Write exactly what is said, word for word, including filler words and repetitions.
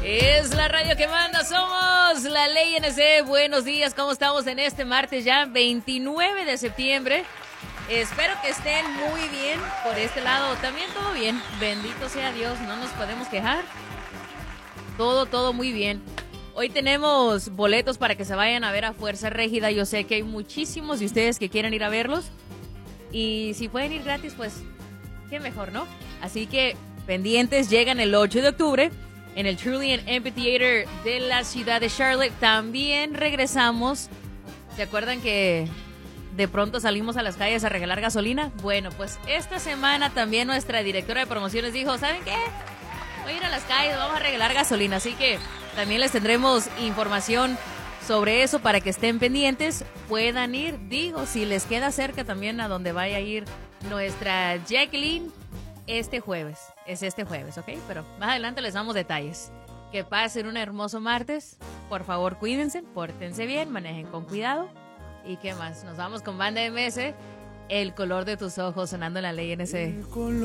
Es la radio que manda, somos la Ley N C. Buenos días, ¿cómo estamos en este martes ya veintinueve de septiembre? Espero que estén muy bien por este lado, también todo bien, bendito sea Dios, no nos podemos quejar. Todo, todo muy bien. Hoy tenemos boletos para que se vayan a ver a Fuerza Régida. Yo sé que hay muchísimos de ustedes que quieren ir a verlos. Y si pueden ir gratis, pues qué mejor, ¿no? Así que pendientes, llegan el ocho de octubre en el Trillium Amphitheater de la ciudad de Charlotte. También regresamos. ¿Se acuerdan que de pronto salimos a las calles a regalar gasolina? Bueno, pues esta semana también nuestra directora de promociones dijo, ¿saben qué? Voy a ir a las calles, vamos a regalar gasolina. Así que también les tendremos información sobre eso para que estén pendientes, puedan ir. Digo, si les queda cerca también a donde vaya a ir nuestra Jacqueline este jueves. Es este jueves, ¿ok? Pero más adelante les damos detalles. Que pasen un hermoso martes. Por favor, cuídense, pórtense bien, manejen con cuidado. ¿Y qué más? Nos vamos con Banda M S, El color de tus ojos, sonando en la Ley N C.